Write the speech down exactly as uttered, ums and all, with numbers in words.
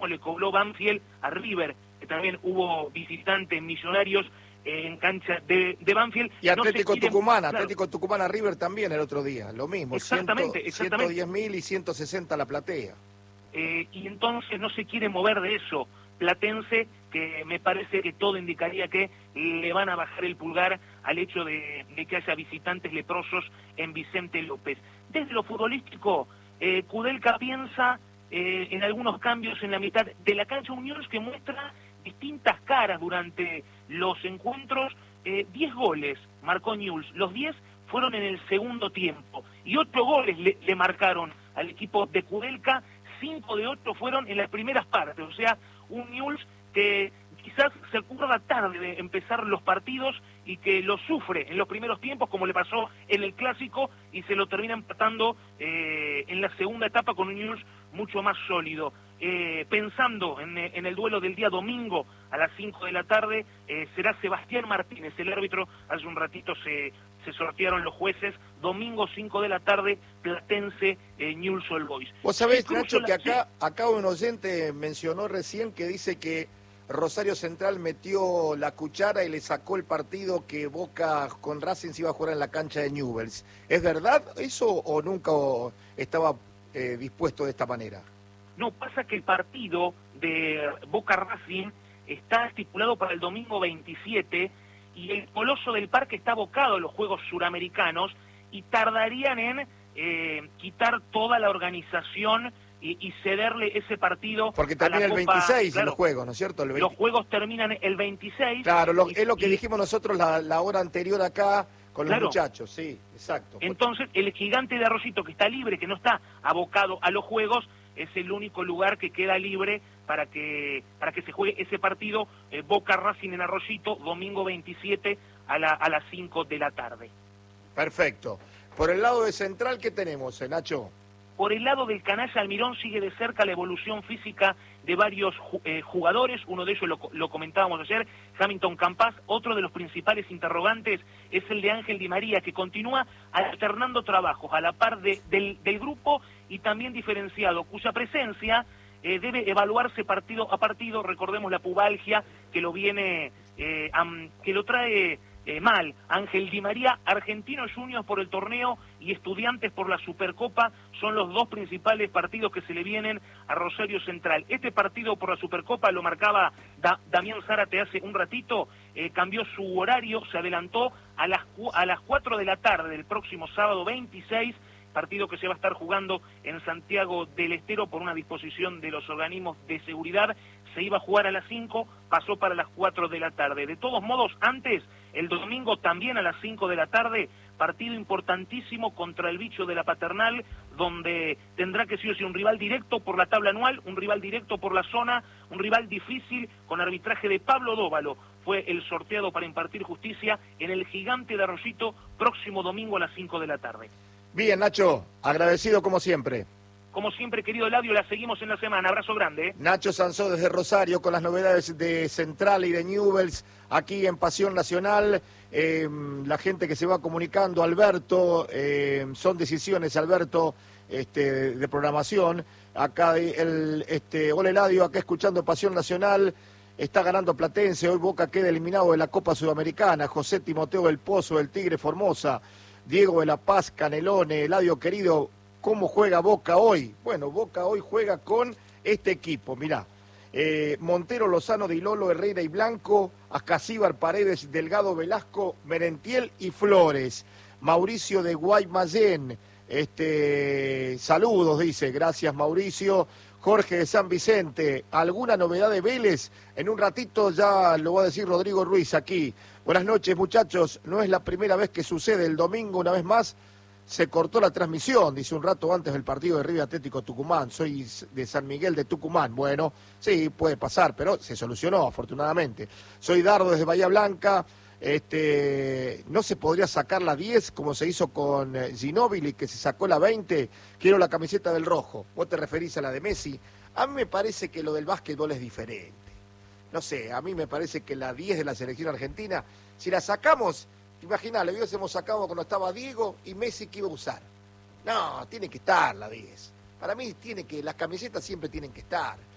mismo le cobró Banfield a River, que también hubo visitantes Millonarios en cancha de, de Banfield. Y Atlético no quiere, Tucumán, claro. Atlético Tucumán a River también el otro día, lo mismo, Exactamente, cien, exactamente. ciento diez mil y ciento sesenta la platea. Eh, y entonces no se quiere mover de eso. Platense, que me parece que todo indicaría que le van a bajar el pulgar al hecho de, de que haya visitantes leprosos en Vicente López. Desde lo futbolístico, eh, Kudelka piensa eh, en algunos cambios en la mitad de la cancha. Unión que muestra distintas caras durante los encuentros. eh, diez goles marcó Newell's, los diez fueron en el segundo tiempo, y ocho goles le, le marcaron al equipo de Kudelka, cinco de ocho fueron en las primeras partes, o sea, un Newell's que quizás se acuerda tarde de empezar los partidos y que lo sufre en los primeros tiempos, como le pasó en el Clásico, y se lo termina empatando eh, en la segunda etapa con un Newell's mucho más sólido. Eh, pensando en, en el duelo del día domingo a las cinco de la tarde, eh, será Sebastián Martínez, el árbitro. Hace un ratito se, se sortearon los jueces. Domingo cinco de la tarde, Platense, eh, Newell's Old Boys. Vos sabés, Nacho, la... que acá, acá un oyente mencionó recién que dice que Rosario Central metió la cuchara y le sacó el partido que Boca con Racing se iba a jugar en la cancha de Newell's. ¿Es verdad eso o nunca estaba eh, dispuesto de esta manera? No, pasa que el partido de Boca Racing está estipulado para el domingo veintisiete y el Coloso del Parque está abocado a los Juegos Suramericanos y tardarían en eh, quitar toda la organización y, y cederle ese partido. Porque termina el veintiséis, claro, en los Juegos, ¿no es cierto? El los Juegos terminan el veintiséis. Claro, lo, y, es lo que y, dijimos nosotros la, la hora anterior acá con los claro. muchachos, sí, exacto. Entonces, el Gigante de Arroyito, que está libre, que no está abocado a los Juegos, es el único lugar que queda libre para que para que se juegue ese partido, eh, Boca Racing en Arroyito, domingo veintisiete a, la, a las cinco de la tarde. Perfecto. Por el lado de Central, ¿qué tenemos, eh, Nacho? Por el lado del canalla Almirón sigue de cerca la evolución física de varios eh, jugadores, uno de ellos lo, lo comentábamos ayer, Hamilton Campas. Otro de los principales interrogantes es el de Ángel Di María, que continúa alternando trabajos a la par de, del, del grupo y también diferenciado, cuya presencia eh, debe evaluarse partido a partido. Recordemos la pubalgia que lo viene, eh, um, que lo trae eh, mal. Ángel Di María, Argentinos Juniors por el torneo y Estudiantes por la Supercopa son los dos principales partidos que se le vienen a Rosario Central. Este partido por la Supercopa lo marcaba da, Damián Zárate hace un ratito, eh, cambió su horario, se adelantó a las, a las cuatro de la tarde del próximo sábado veintiséis, partido que se va a estar jugando en Santiago del Estero por una disposición de los organismos de seguridad. Se iba a jugar a las cinco, pasó para las cuatro de la tarde. De todos modos, antes, el domingo también a las cinco de la tarde, partido importantísimo contra el Bicho de la Paternal, donde tendrá que ser un rival directo por la tabla anual, un rival directo por la zona, un rival difícil con arbitraje de Pablo Dóvalo. Fue el sorteado para impartir justicia en el Gigante de Arroyito, próximo domingo a las cinco de la tarde. Bien, Nacho, agradecido como siempre. Como siempre, querido Eladio, la seguimos en la semana. Abrazo grande. ¿eh? Nacho Sansó desde Rosario con las novedades de Central y de Newell's aquí en Pasión Nacional. Eh, la gente que se va comunicando, Alberto, eh, son decisiones, Alberto, este, de programación. Acá el este, hola Eladio, acá escuchando Pasión Nacional. Está ganando Platense, hoy Boca queda eliminado de la Copa Sudamericana. José Timoteo del Pozo, del Tigre Formosa. Diego de la Paz, Canelone, Eladio querido, ¿cómo juega Boca hoy? Bueno, Boca hoy juega con este equipo, mirá. Eh, Montero, Lozano, Dilolo, Herrera y Blanco, Ascasíbar, Paredes, Delgado, Velasco, Merentiel y Flores. Mauricio de Guaymallén, este, saludos, dice, gracias Mauricio. Jorge de San Vicente, ¿alguna novedad de Vélez? En un ratito ya lo va a decir Rodrigo Ruiz aquí. Buenas noches, muchachos. No es la primera vez que sucede. El domingo, una vez más, se cortó la transmisión, dice un rato antes del partido de River Atlético Tucumán. Soy de San Miguel de Tucumán. Bueno, sí, puede pasar, pero se solucionó, afortunadamente. Soy Dardo desde Bahía Blanca. Este, no se podría sacar la diez como se hizo con Ginóbili, que se sacó la veinte. Quiero la camiseta del rojo. Vos te referís a la de Messi. A mí me parece que lo del básquetbol es diferente. No sé, a mí me parece que la diez de la selección argentina, si la sacamos, imagina, le hubiésemos sacado cuando estaba Diego y Messi, ¿qué iba a usar? No, tiene que estar la diez. Para mí tiene que, las camisetas siempre tienen que estar.